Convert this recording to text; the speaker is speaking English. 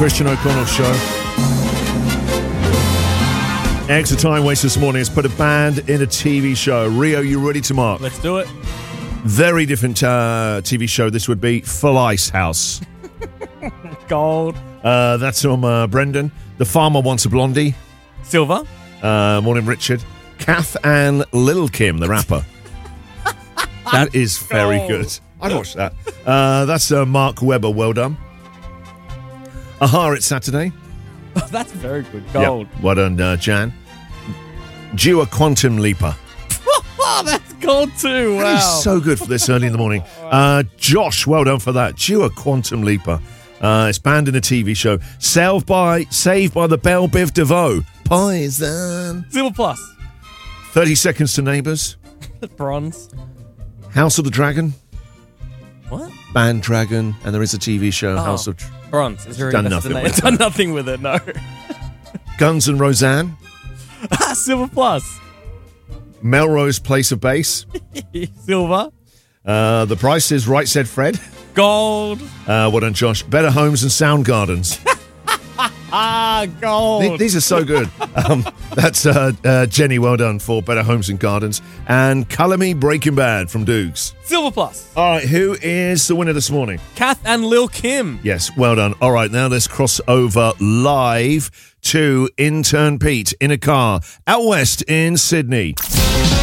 Christian O'Connell Show. Extra time waste this morning. Let's put a band in a TV show. Rio, you ready to mark? Let's do it. Very different TV show this would be. Full Ice House. Gold. That's from Brendan. The Farmer Wants a Blondie. Silver. Morning, Richard. Kath and Lil Kim, the rapper. That is very good. I watched that. That's Mark Webber. Well done. Aha, it's Saturday. That's very good. Gold. Yep. Well done, Jan. Dua Quantum Leaper. Oh, that's gold too. Wow. That is so good for this early in the morning. Josh, well done for that. Dua Quantum Leaper. It's banned in a TV show. Saved by the Belle Biv DeVoe. Poison. Silver plus. 30 Seconds to Neighbours. Bronze. House of the Dragon. What? Band Dragon. And there is a TV show, House of... Bronze. Done nothing with it. Done nothing with it, no. Guns and Roseanne. Silver plus. Melrose Place of Base. Silver. The Price is Right, Said Fred. Gold. Well done, Josh. Better Homes and Sound Gardens. Gold. These are so good. That's Jenny, well done for Better Homes and Gardens. And Colour Me Breaking Bad from Dukes. Silver plus. All right, who is the winner this morning? Kath and Lil Kim. Yes, well done. All right, now let's cross over live to intern Pete in a car out west in Sydney.